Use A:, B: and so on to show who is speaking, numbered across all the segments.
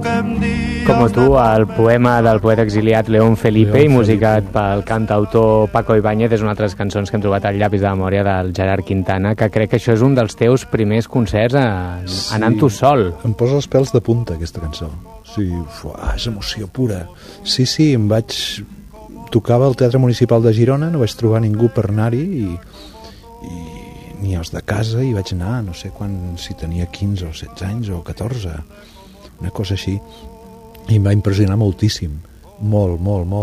A: Como tu, el poema del poeta exiliat León Felipe i musicat pel cantautor Paco Ibáñez és una altra cançons que hem trobat al llapis de memòria del Gerard Quintana, que crec que això és un dels teus primers concerts anant tu sol.
B: Em posa els pèls de punta aquesta cançó. Sí, és emoció pura. Sí, em vaig... Tocava al Teatre Municipal de Girona, no vaig trobar ningú per anar-hi i ni els de casa, i vaig anar, no sé quan, si tenia 15 o 16 anys o 14, una cosa així. I em va impressionar moltíssim, molt.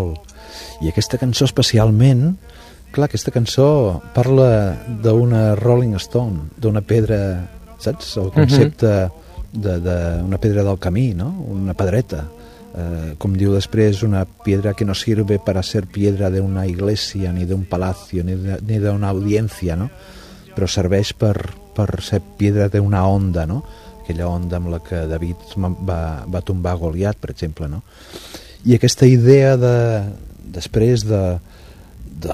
B: I aquesta cançó especialment, clar, aquesta cançó parla d'una Rolling Stone, d'una pedra, saps? El concepte d'una pedra del camí, no? Una pedreta. Com diu després, una piedra que no sirve para ser piedra de una iglesia, ni de un palacio, ni de una audiencia, no? Però serveix per ser piedra d'una onda, no? Aquella onda amb la que David va tombar Goliat, per exemple, no? I aquesta idea després del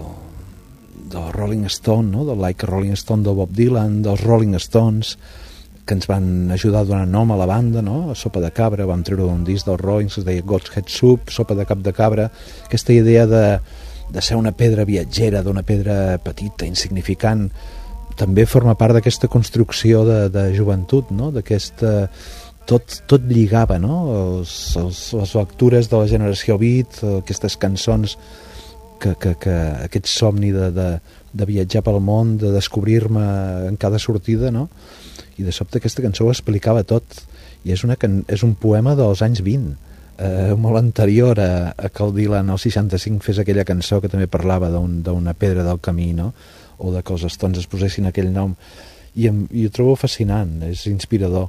B: Rolling Stone, no? Del Like a Rolling Stone del Bob Dylan, dels Rolling Stones, que ens van ajudar a donar nom a la banda, no? A Sopa de Cabra, vam treure un disc dels Rollings que es deia God's Head Soup, Sopa de Cap de Cabra, aquesta idea de ser una pedra viatgera, d'una pedra petita, insignificant, també forma part d'aquesta construcció de joventut, no? D'aquesta... Tot lligava, no? Les lectures de la generació beat, aquestes cançons, que aquest somni de viatjar pel món, de descobrir-me en cada sortida, no? I de sobte aquesta cançó ho explicava tot. I és un poema dels anys 20, molt anterior a que el Dylan al 65 fes aquella cançó que també parlava d'una pedra del camí, no? O de que els Stones es posessin aquell nom, i ho trobo fascinant, és inspirador.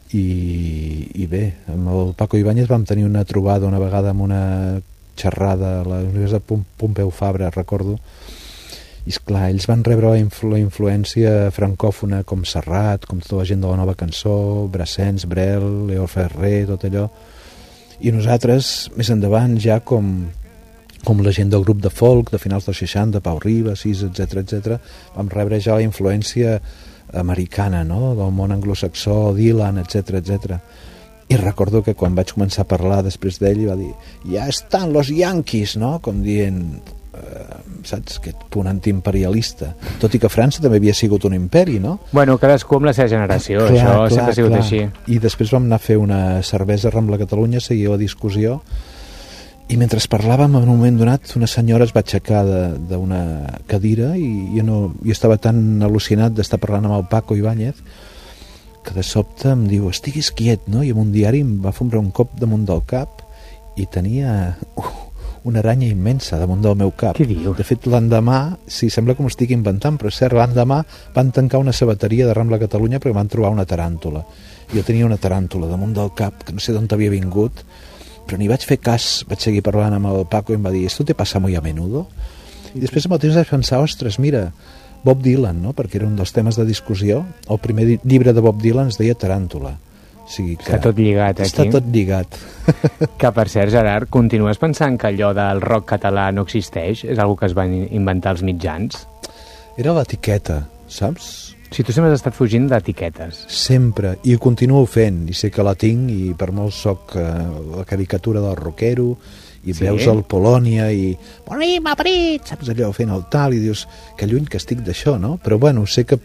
B: I bé, amb el Paco Ibáñez vam tenir una trobada una vegada amb una xerrada a la Universitat Pompeu Fabra, recordo, i esclar, ells van rebre la influència francòfona com Serrat, com tota la gent de la nova cançó, Brassens, Brel, Leo Ferrer, tot allò, i nosaltres més endavant ja com la gent del grup de folk de finals dels 60, Pau Ribas, etc., vam rebre ja la influència americana, no? Del món anglosaxó, Dylan, etc. I recordo que quan vaig començar a parlar després d'ell va dir, ja estan los Yankees, no? Com dient, saps, aquest punt antiimperialista, tot i que França també havia sigut un imperi, no?
A: Bueno, cadascú amb la seva generació, això sempre ha sigut així.
B: I després vam anar a fer una cervesa a Rambla Catalunya, seguia la discussió, i mentre parlàvem, en un moment donat, una senyora es va aixecar d'una cadira i jo estava tan al·lucinat d'estar parlant amb el Paco Ibáñez que de sobte em diu, estiguis quiet, no? I amb un diari em va fondre un cop damunt del cap i tenia una aranya immensa damunt del meu cap.
A: Què dius?
B: De fet, l'endemà, sí, sembla que m'ho estic inventant, però és cert, l'endemà van tancar una sabateria de Rambla Catalunya perquè van trobar una taràntula. Jo tenia una taràntula damunt del cap, que no sé d'on havia vingut, però ni vaig fer cas, vaig seguir parlant amb el Paco i em va dir, ¿esto te pasa muy a menudo? I després al mateix vaig pensar, ostres, mira, Bob Dylan, no? Perquè era un dels temes de discussió, el primer llibre de Bob Dylan es deia Taràntula. O sigui que
A: està tot lligat aquí.
B: Està tot lligat.
A: Que per cert, Gerard, continues pensant que allò del rock català no existeix? És algo que es van inventar els mitjans?
B: Era l'etiqueta, saps?
A: Si tu sempre has estat fugint d'etiquetes.
B: Sempre, i ho continuo fent, i sé que la tinc, i per molt soc la caricatura del rockero, i sí? Veus el Polònia, i Bonim, aprit, saps allò, fent el tal, i dius, que lluny que estic d'això, no? Però bueno, sé que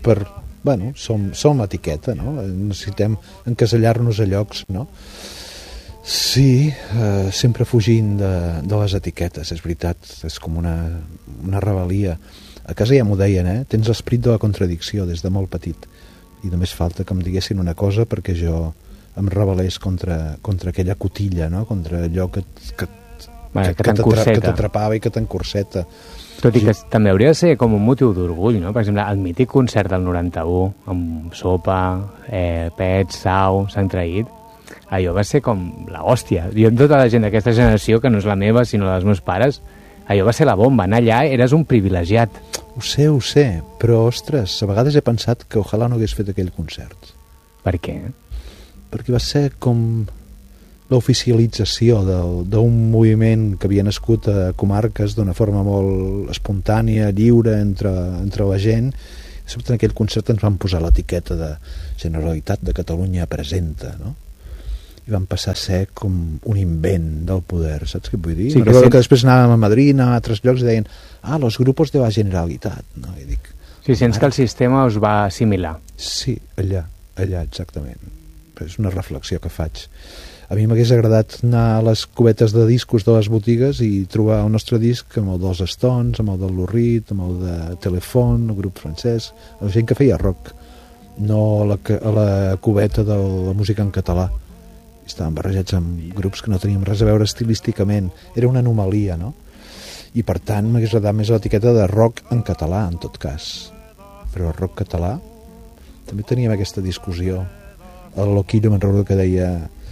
B: som etiqueta, no? Necessitem encasellar-nos a llocs, no? Sí, sempre fugint de les etiquetes, és veritat, és com una rebel·lia. A casa ja m'ho deien, tens l'esperit de la contradicció des de molt petit, i només falta que em diguessin una cosa perquè jo em rebel·lés contra aquella cotilla, no? Contra allò que t'atrapava i que t'encorseta.
A: Tot i que també hauria de ser com un motiu d'orgull, no? Per exemple, el mític concert del 91 amb Sopa, Pets, Sau, s'han traït, allò va ser com la hòstia. Jo amb tota la gent d'aquesta generació, que no és la meva sinó dels meus pares, allò va ser la bomba, anar allà eres un privilegiat.
B: Ho sé, però ostres, a vegades he pensat que ojalà no hagués fet aquell concert.
A: Per què?
B: Perquè va ser com l'oficialització d'un moviment que havia nascut a comarques d'una forma molt espontània, lliure entre la gent. Sobretot en aquell concert ens van posar l'etiqueta de Generalitat de Catalunya presenta, no? i van passar a ser com un invent del poder, saps què vull dir?
A: Sí,
B: que després anàvem a Madrid, anàvem a altres llocs i deien, los grupos de la Generalitat, no? I dic,
A: sí, sents que el sistema us va assimilar.
B: Sí, allà exactament. És una reflexió que faig. A mi m'hagués agradat anar a les cubetes de discos de les botigues i trobar el nostre disc amb el dels Stones, amb el del Lou Reed, amb el de Telefon, el grup francès, la gent que feia rock, no a la cubeta de la música en català. Estaven barrejats amb grups que no teníem res a veure estilísticament. Era una anomalia, no? I per tant m'hagués agradat més l'etiqueta de rock en català, en tot cas. Però el rock català també teníem aquesta discussió. El Loquillo me'n recordo que deia,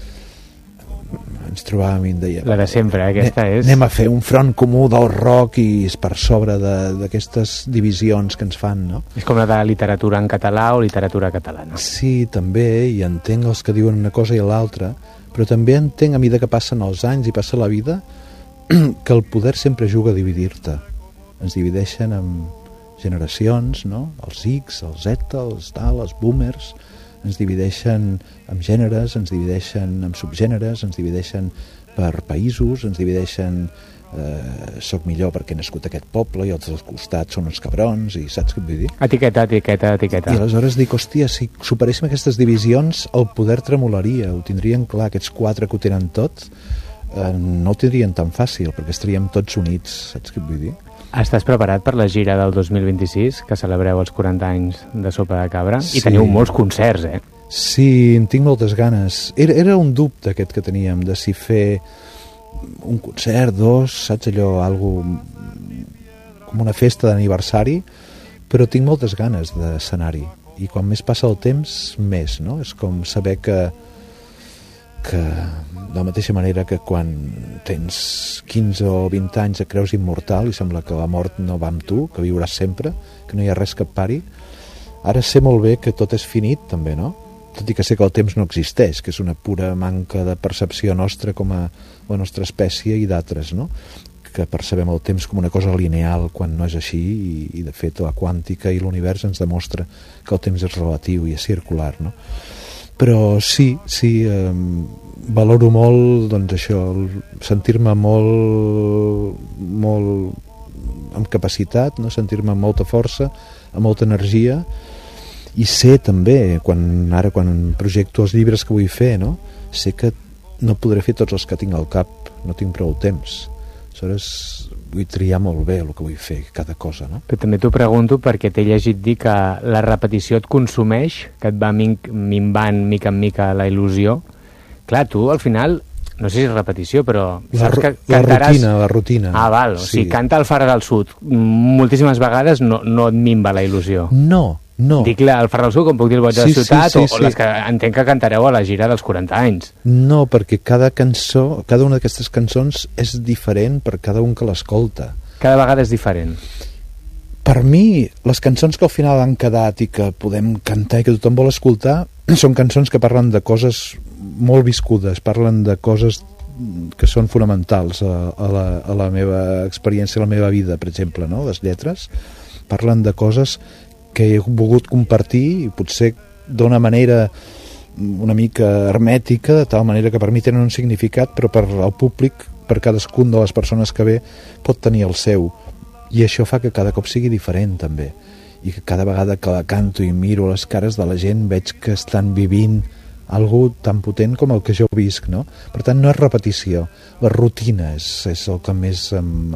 B: ens trobàvem i em deia,
A: la de sempre, aquesta és...
B: Anem a fer un front comú del rock i és per sobre d'aquestes divisions que ens fan, no?
A: És com la de literatura en català o literatura catalana.
B: Sí, també, i entenc els que diuen una cosa i l'altra, però també entenc, a mesura que passen els anys i passa la vida, que el poder sempre juga a dividir-te. Ens divideixen en generacions, no? Els X, els Z, els boomers, ens divideixen en gèneres, ens divideixen en subgèneres, ens divideixen per països, ens divideixen soc millor perquè he nascut a aquest poble i els dels costats són uns cabrons i saps què vull dir?
A: Etiqueta.
B: I aleshores dic, hòstia, si superéssim aquestes divisions el poder tremolaria, ho tindrien clar, aquests 4 que ho tenen tot no ho tindrien tan fàcil perquè estaríem tots units, saps què vull dir?
A: Estàs preparat per la gira del 2026, que celebreu els 40 anys de Sopa de Cabra?
B: Sí.
A: I teniu molts concerts, eh?
B: Sí, en tinc moltes ganes. Era un dubte aquest que teníem, de si fer un concert, 2, saps allò, com una festa d'aniversari, però tinc moltes ganes d'escenari. I quan més passa el temps, més, no? És com saber que de la mateixa manera que quan tens 15 o 20 anys et creus immortal i sembla que la mort no va amb tu, que viuràs sempre, que no hi ha res que et pari, ara sé molt bé que tot és finit també, no? Tot i que sé que el temps no existeix, que és una pura manca de percepció nostra com a la nostra espècie i d'altres, no? Que percebem el temps com una cosa lineal quan no és així i de fet la quàntica i l'univers ens demostra que el temps és relatiu i és circular, no? Però sí, valoro molt, doncs això, sentir-me molt amb capacitat, no? Sentir-me amb molta força, amb molta energia, i sé també, quan projecto els llibres que vull fer, no? Sé que no podré fer tots els que tinc al cap, no tinc prou temps. Aleshores vull triar molt bé el que vull fer, cada cosa, no?
A: Però també t'ho pregunto perquè t'he llegit dir que la repetició et consumeix, que et va minvant mica en mica la il·lusió. Clar, tu al final, no sé si és repetició, però saps que cantaràs...
B: La rutina.
A: Ah, val, o sigui, canta el Far del Sud moltíssimes vegades, no et minva la il·lusió.
B: No.
A: Dic el Far del Sud, com puc dir el Boig de la Ciutat, o les que entenc que cantareu a la gira dels 40 anys.
B: No, perquè cada una d'aquestes cançons és diferent per cada un que l'escolta.
A: Cada vegada és diferent.
B: Per mi, les cançons que al final han quedat i que podem cantar i que tothom vol escoltar són cançons que parlen de coses molt viscudes, parlen de coses que són fonamentals a la meva experiència, a la meva vida, per exemple, no? Les lletres parlen de coses que he volgut compartir i potser d'una manera una mica hermètica, de tal manera que per mi tenen un significat, però per al públic, per cadascun de les persones que ve, pot tenir el seu. I això fa que cada cop sigui diferent, també. I que cada vegada que la canto i miro les cares de la gent veig que estan vivint algo tan potent com el que jo visc, no? Per tant, no és repetició. La rutina és el que més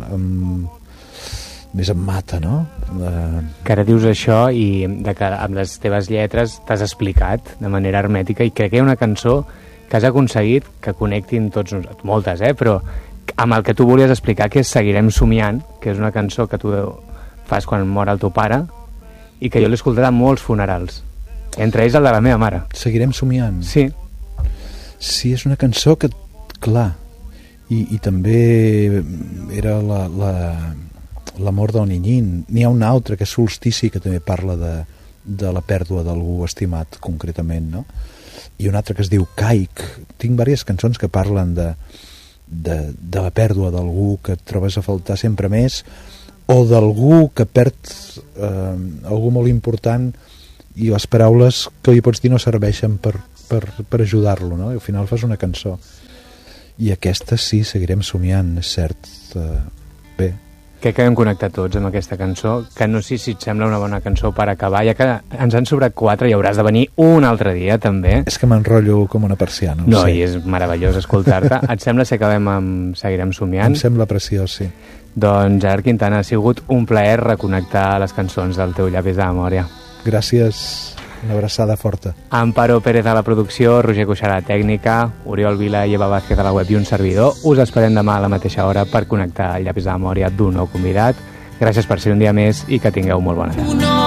B: em mata, no?
A: Que ara dius això i que amb les teves lletres t'has explicat de manera hermètica i crec que hi ha una cançó que has aconseguit que connectin tots nosaltres, moltes, però amb el que tu volies explicar, que és Seguirem somiant, que és una cançó que tu fas quan mor el teu pare i que jo l'he escoltat a molts funerals, entre ells el de la meva mare.
B: Seguirem somiant?
A: Sí.
B: Sí, és una cançó que, clar, i també era la mort del Niñín. N'hi ha una altra que és Solstici, que també parla de la pèrdua d'algú estimat concretament, no? I una altra que es diu Caic. Tinc diverses cançons que parlen de la pèrdua d'algú que et trobes a faltar sempre més, o d'algú que perd algú molt important i les paraules que li pots dir no serveixen per per ajudar-lo, no? I al final fas una cançó. I aquesta sí, seguirem somiant, és cert. Bé.
A: Crec que hem connectat tots amb aquesta cançó, que no sé si et sembla una bona cançó per acabar, ja que ens han sobrat 4 i hauràs de venir un altre dia, també.
B: És que m'enrotllo com una persiana.
A: No, i és meravellós escoltar-te. Et sembla si acabem amb Seguirem somiant?
B: Em sembla preciós, sí.
A: Doncs, Gerard Quintana, ha sigut un plaer reconnectar les cançons del teu Llapis de memòria.
B: Gràcies, una abraçada forta.
A: Amparo Pérez a la producció, Roger Cuixart a la tècnica, Oriol Vila i Eva Vázquez a la web i un servidor. Us esperem demà a la mateixa hora per connectar el Llapis de memòria d'un nou convidat. Gràcies per ser un dia més i que tingueu molt bona tarda.